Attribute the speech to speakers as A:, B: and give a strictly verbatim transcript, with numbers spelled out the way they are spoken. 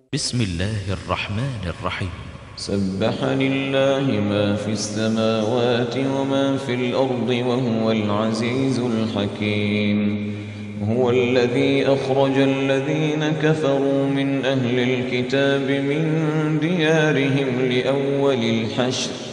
A: بسم الله الرحمن الرحيم.
B: سبح لله ما في السماوات وما في الأرض وهو العزيز الحكيم. هو الذي أخرج الذين كفروا من أهل الكتاب من ديارهم لأول الحشر